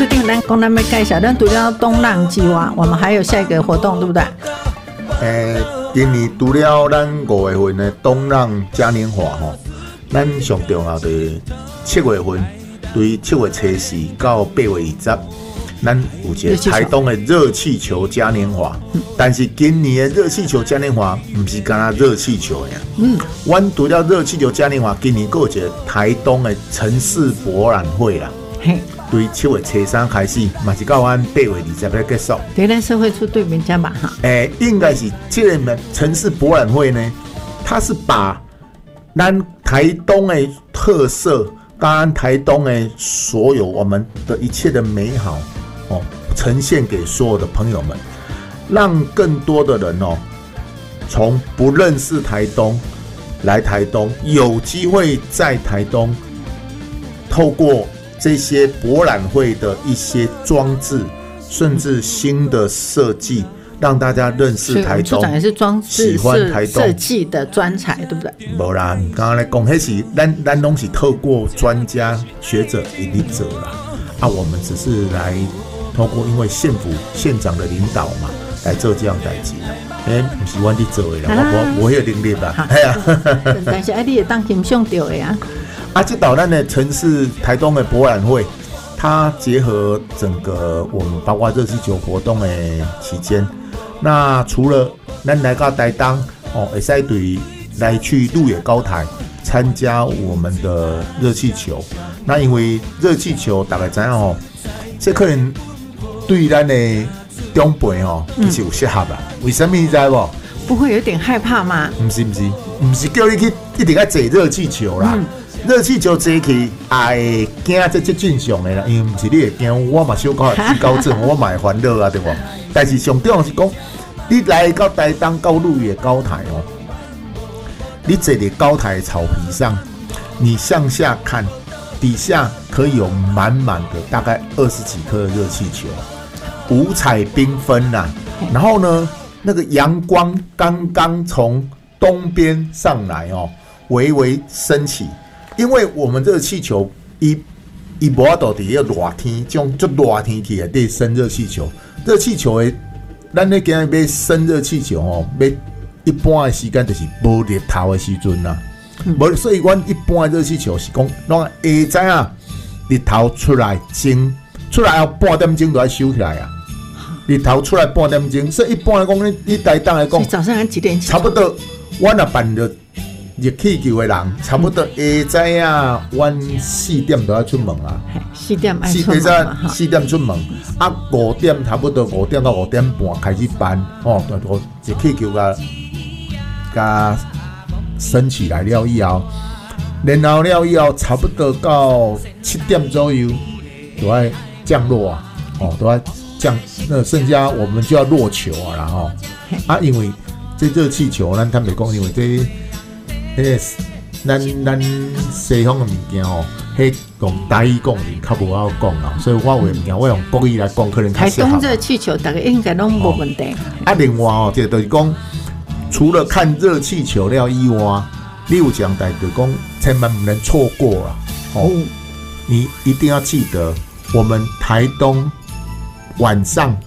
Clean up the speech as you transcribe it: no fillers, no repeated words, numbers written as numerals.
这定咱讲咱要介绍，咱除了东浪之外，我们还有下一个活动，对不对？ 今年除了咱5月份的东浪嘉年华吼，咱上重要的7月份，对7月初4到8月20，咱有一个台东的热气球嘉年华。但是今年的热气球嘉年华不是干那热气球呀，阮除了热气球嘉年华，今年还有一个台东的城市博览会啦。对7月初3开始，嘛是到咱8月20要结束。 对，咱社会处对面家吧哈。 应该是这个城市博览会呢，它是把咱台东的特色，跟台东的所有我们的一切的美好呈现给所有的朋友们，让更多的人从不认识台东来台东，有机会在台东透过这些博览会的一些装置，甚至新的设计，让大家认识台东。处长也是装置喜欢台东设计的专才，对不对？ 没啦，刚刚来讲，那是咱东西透过专家学者一起做啦。我们只是来透过因为县府县长的领导嘛，来做这样代志啦。不是我在做的啦，我有能力啦。 但是你也当欣赏到的啊。 这导弹的城市台东的博览会，它结合整个我们包括热气球活动的期间，那除了咱来到台东可以对来去鹿野高台参加我们的热气球。那因为热气球大家知道这可能对咱的长辈其实有适合啦。为什么你知道不会有点害怕吗？ 不是叫你去一定要坐热气球啦。热气球坐起会惊这正常的啦，因为不是你会惊，我嘛小可惧高症，我嘛会烦恼啊，对不？但是上重要是讲，你来到台东到鹿野高台你坐在高台的草皮上，你向下看，底下可以有满满的大概20几颗的热气球，五彩缤纷啦。然后呢，那个阳光刚刚从东边上来微微升起。因为我们这个气球，它无法度在热天，这种热天气得升热气球。热气球的，咱咧今日要升热气球要一般的时间就是无日头的时阵啦。所以阮一般的热气球是讲，下早日头出来出来后半点钟就要收起来啊。日头出来半点钟，所以一般来讲，你台东来讲， 早上几点起？ 差不多，阮若办着热气球的人，差不多下早阮4点就要出门啦。 4点爱出门嘛 4点出门，5点差不多5点到5点半开始办热气球甲升起来了以后，然后了以后差不多到7点左右就要降落都要降，那剩下我们就要落球啦因为这热气球咱坦白讲，因为这咱西方的物件迄用台语讲是较无好讲啦，所以我有物件我用国语来讲，可能较适合。 台东热气球大概应该拢无问题。 另外这就是讲，除了看热气球了以外，你有这样代就讲，千万不能错过啦你一定要记得，我们台东晚上